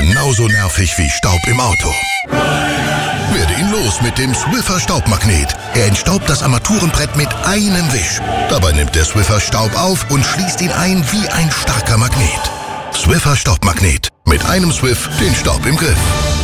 genauso nervig wie Staub im Auto. Werde ihn los mit dem Swiffer Staubmagnet. Er entstaubt das Armaturenbrett mit einem Wisch. Dabei nimmt der Swiffer Staub auf und schließt ihn ein wie ein starker Magnet. Swiffer Staubmagnet. Mit einem Swiff den Staub im Griff.